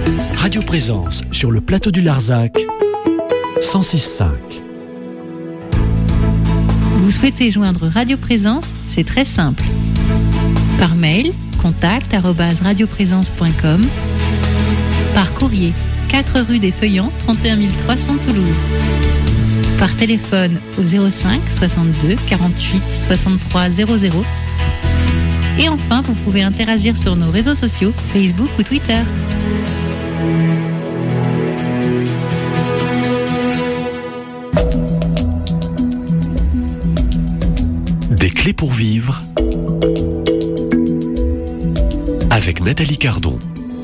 Radio Présence sur le plateau du Larzac, 106.5. Vous souhaitez joindre Radio Présence? C'est très simple. Par mail, contact@radioprésence.com. Par courrier, 4 rue des Feuillants, 31 300 Toulouse. Par téléphone au 05 62 48 63 00. Et enfin, vous pouvez interagir sur nos réseaux sociaux, Facebook ou Twitter. Des clés pour vivre avec Nathalie Cardon.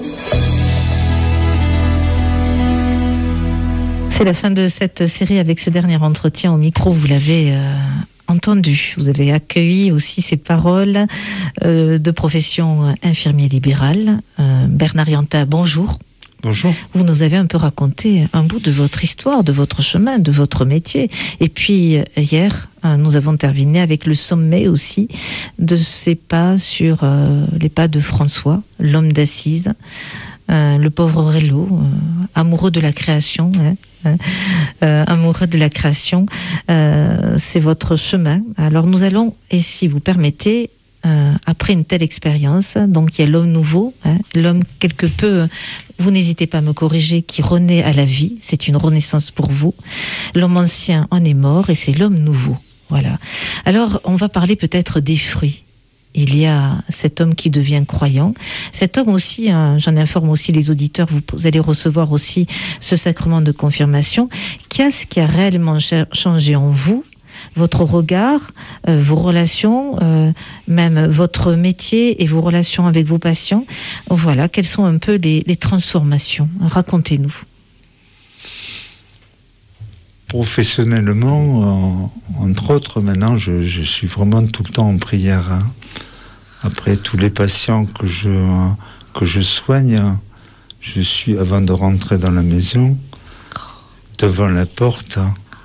C'est la fin de cette série avec ce dernier entretien au micro. Vous l'avez entendu. Vous avez accueilli aussi ces paroles de profession infirmier libéral. Bernard Yanta, bonjour. Bonjour. Vous nous avez un peu raconté un bout de votre histoire, de votre chemin, de votre métier. Et puis hier, nous avons terminé avec le sommet aussi de ces pas sur les pas de François, l'homme d'Assise, le pauvre Rélo, amoureux de la création. Amoureux de la création, c'est votre chemin. Alors nous allons, et si vous permettez, après une telle expérience, donc il y a l'homme nouveau, l'homme quelque peu, vous n'hésitez pas à me corriger, qui renaît à la vie, c'est une renaissance pour vous. L'homme ancien en est mort et c'est l'homme nouveau. Voilà. Alors on va parler peut-être des fruits. Il y a cet homme qui devient croyant. Cet homme aussi, j'en informe aussi les auditeurs, vous allez recevoir aussi ce sacrement de confirmation. Qu'est-ce qui a réellement changé en vous, votre regard, vos relations, même votre métier et vos relations avec vos patients? Voilà, quelles sont un peu les transformations? Racontez-nous. Professionnellement, entre autres, maintenant, je suis vraiment tout le temps en prière. Après tous les patients que je soigne, je suis, avant de rentrer dans la maison, devant la porte,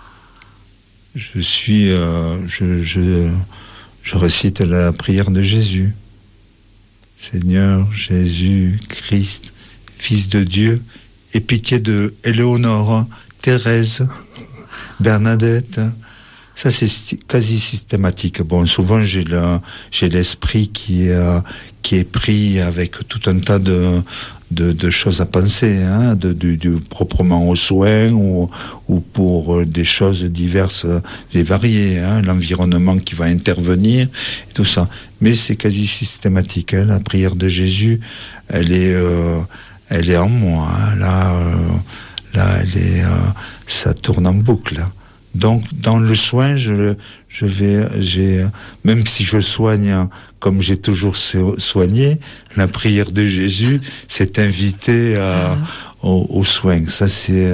je récite la prière de Jésus. Seigneur Jésus Christ, Fils de Dieu, aie pitié de Éléonore, Thérèse, Bernadette. Ça, c'est quasi systématique. Bon, souvent, j'ai l'esprit qui est pris avec tout un tas de choses à penser, du proprement aux soins ou pour des choses diverses et variées, l'environnement qui va intervenir, et tout ça. Mais c'est quasi systématique. La prière de Jésus, elle est en moi. Là, ça tourne en boucle. Donc, dans le soin, même si je soigne comme j'ai toujours soigné, la prière de Jésus s'est invitée aux soins. Ça, c'est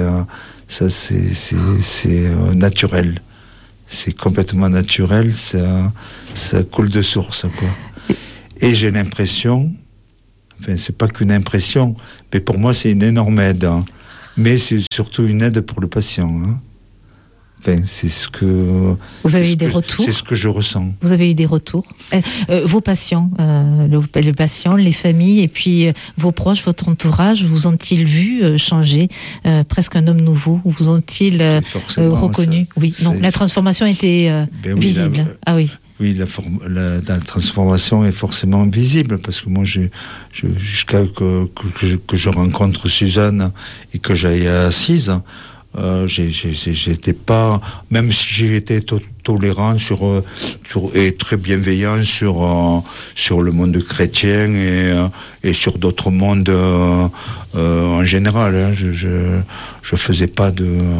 naturel. C'est complètement naturel. Ça coule de source, quoi. Et j'ai l'impression, enfin, c'est pas qu'une impression, mais pour moi, c'est une énorme aide. Mais c'est surtout une aide pour le patient. Enfin, c'est ce que vous avez eu des retours. C'est ce que je ressens. Vous avez eu des retours. Vos patients, les patients, les familles, et puis vos proches, votre entourage, vous ont-ils vu changer, presque un homme nouveau? Vous ont-ils reconnu? Oui, non, la transformation était visible. Oui. Oui, la transformation est forcément visible, parce que moi, jusqu'à que je rencontre Suzanne et que j'aille assise, j'étais pas, même si j'étais tolérant et très bienveillant sur le monde chrétien et sur d'autres mondes en général. Je faisais pas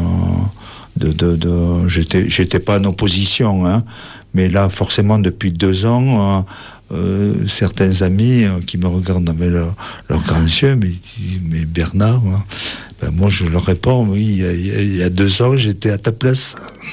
j'étais pas en opposition. Mais là, forcément, depuis 2 ans, certains amis qui me regardent avec leurs grands yeux, mais Bernard, moi je leur réponds, oui, il y a 2 ans, j'étais à ta place.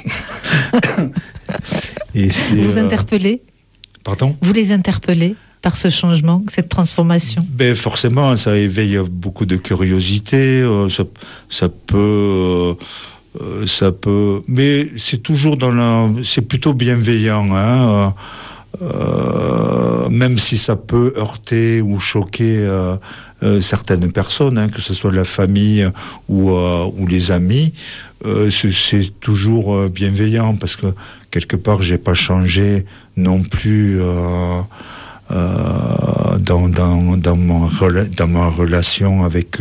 Et vous interpellez? Pardon? Vous les interpellez par ce changement, cette transformation? Forcément, ça éveille beaucoup de curiosité, ça peut, mais c'est toujours c'est plutôt bienveillant, même si ça peut heurter ou choquer certaines personnes, que ce soit la famille ou les amis, c'est toujours bienveillant, parce que quelque part j'ai pas changé non plus dans ma relation avec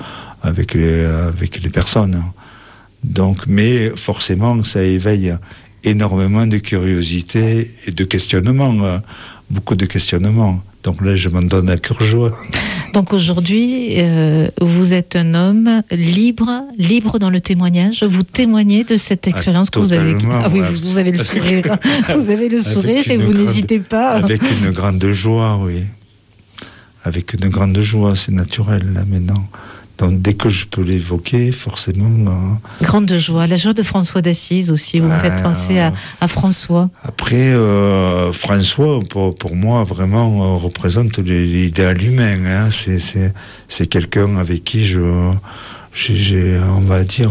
les personnes. Donc, mais forcément ça éveille énormément de curiosité et de questionnement, beaucoup de questionnements. Donc là, je m'en donne à cœur joie. Donc aujourd'hui, vous êtes un homme libre dans le témoignage. Vous témoignez de cette expérience que vous avez. Ah oui, vous avez le sourire. Vous avez le sourire et vous n'hésitez pas. Avec une grande joie, oui. Avec une grande joie, c'est naturel là maintenant. Donc dès que je peux l'évoquer, forcément... Grande joie, la joie de François d'Assise aussi, vous me faites penser à François. Après, François, pour moi, vraiment représente l'idéal humain. C'est quelqu'un avec qui j'ai on va dire...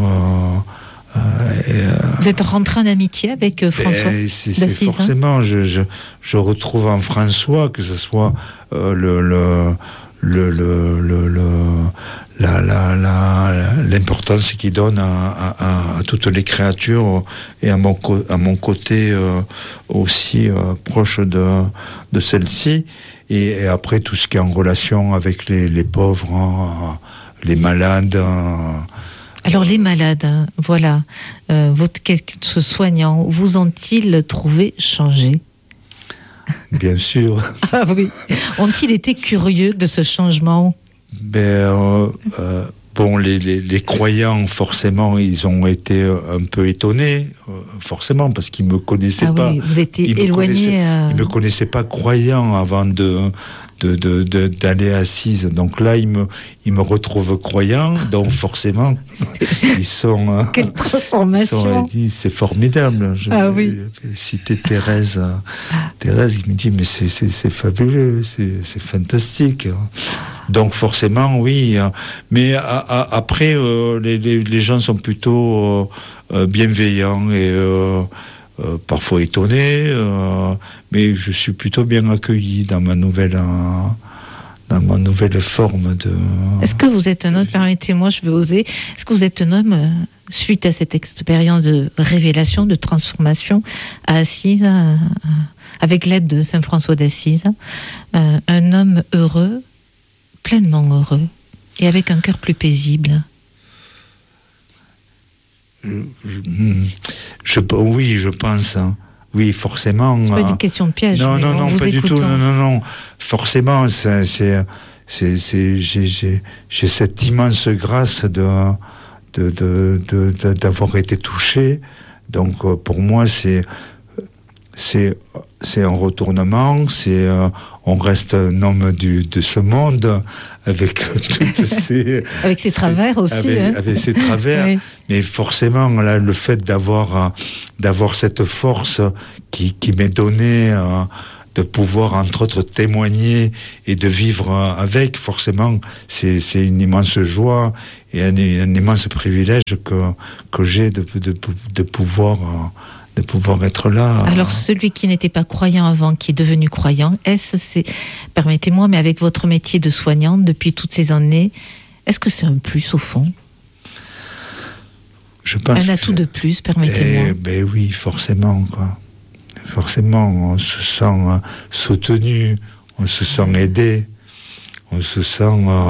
vous êtes rentré en amitié avec François d'Assise, forcément, je retrouve en François, que ce soit l'importance qu'il donne à toutes les créatures, et à mon côté aussi proche de celle-ci, et après tout ce qui est en relation avec les pauvres, les malades. Alors les malades, voilà, ce soignant, vous ont-ils trouvé changé ? Bien sûr. Ah oui. Ont-ils été curieux de ce changement ? Bon, les croyants, forcément, ils ont été un peu étonnés, forcément, parce qu'ils me connaissaient pas. Oui, vous étiez éloigné. Ils me connaissaient pas croyant avant d'aller à Assise. Donc là, ils me retrouvent croyant. Donc forcément, ils sont. Quelle transformation! C'est formidable. Oui. J'ai cité Thérèse. Thérèse, il me dit, mais c'est fabuleux, c'est fantastique. Donc forcément, oui. Mais après, les gens sont plutôt bienveillants et parfois étonnés. Mais je suis plutôt bien accueilli dans ma nouvelle forme de... Est-ce que vous êtes un homme, permettez-moi, je vais oser, est-ce que vous êtes un homme, suite à cette expérience de révélation, de transformation à Assise, avec l'aide de Saint François d'Assise, un homme heureux, pleinement heureux, et avec un cœur plus paisible? Oui, je pense. Oui, forcément. C'est pas une question de piège. Non, pas du tout. Non. Forcément, j'ai cette immense grâce d'avoir été touché. Donc, pour moi, c'est un retournement. On reste un homme de ce monde, avec toutes ses... avec ses travers aussi. Avec ses travers. Oui. Mais forcément, là, le fait d'avoir cette force qui m'est donnée, de pouvoir, entre autres, témoigner et de vivre avec, forcément, c'est une immense joie et un immense privilège que j'ai de pouvoir être là. Alors, celui qui n'était pas croyant avant, qui est devenu croyant, permettez-moi, mais avec votre métier de soignant depuis toutes ces années, est-ce que c'est un plus au fond? Je pense un atout de plus, permettez-moi. Oui, forcément, quoi. Forcément, on se sent soutenu, on se sent aidé, on se sent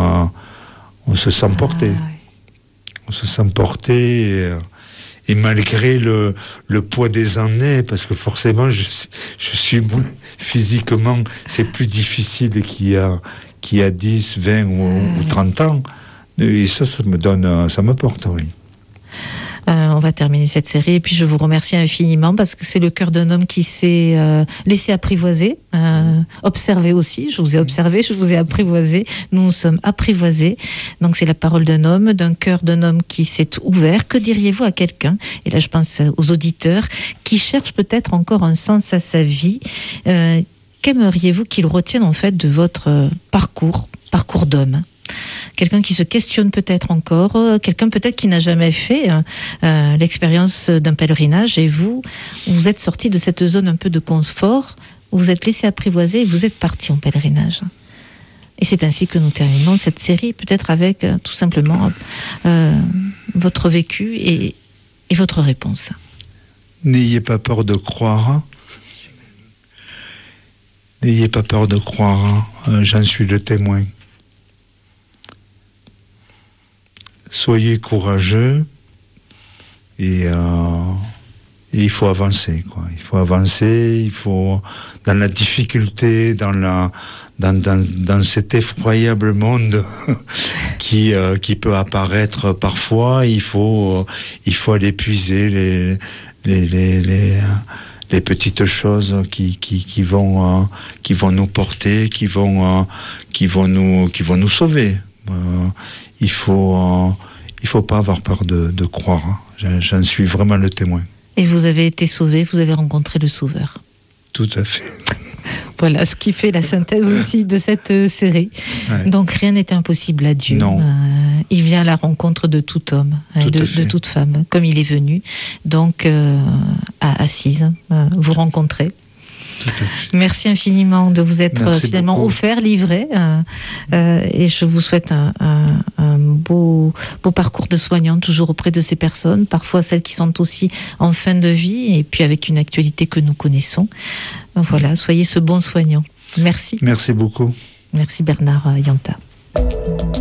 porté. Oui. On se sent porté. Et malgré le poids des années, parce que forcément, je suis physiquement, c'est plus difficile qu'il y a 10, 20 ou 30 ans. Et ça me porte, oui. On va terminer cette série et puis je vous remercie infiniment parce que c'est le cœur d'un homme qui s'est laissé apprivoiser, observer aussi. Je vous ai observé, je vous ai apprivoisé. Nous sommes apprivoisés. Donc c'est la parole d'un homme, d'un cœur d'un homme qui s'est ouvert. Que diriez-vous à quelqu'un, et là je pense aux auditeurs, qui cherchent peut-être encore un sens à sa vie? Qu'aimeriez-vous qu'il retienne en fait de votre parcours d'homme? Quelqu'un qui se questionne peut-être encore, quelqu'un peut-être qui n'a jamais fait l'expérience d'un pèlerinage, et vous êtes sorti de cette zone un peu de confort vous êtes laissé apprivoiser et vous êtes parti en pèlerinage. Et c'est ainsi que nous terminons cette série, peut-être avec tout simplement votre vécu et votre réponse. N'ayez pas peur de croire. N'ayez pas peur de croire. J'en suis le témoin. Soyez courageux et il faut avancer, quoi. Il faut avancer, il faut, dans la difficulté, dans cet effroyable monde qui peut apparaître parfois, il faut aller puiser les petites choses qui vont nous porter, qui vont nous sauver. Il faut pas avoir peur de croire. J'en suis vraiment le témoin. Et vous avez été sauvé, vous avez rencontré le Sauveur. Tout à fait. Voilà ce qui fait la synthèse aussi de cette série. Ouais. Donc rien n'est impossible à Dieu. Non. Il vient à la rencontre de tout homme, de toute femme, comme il est venu. Donc à Assise, vous rencontrez. Merci infiniment de vous être finalement offert, livré, et je vous souhaite un beau parcours de soignant toujours auprès de ces personnes, parfois celles qui sont aussi en fin de vie et puis avec une actualité que nous connaissons. Voilà, soyez ce bon soignant. Merci. Merci beaucoup. Merci Bernard Yanta.